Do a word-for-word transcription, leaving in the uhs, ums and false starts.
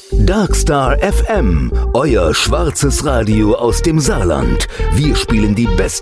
Darkstar F M, euer schwarzes Radio aus dem Saarland. Wir spielen die besten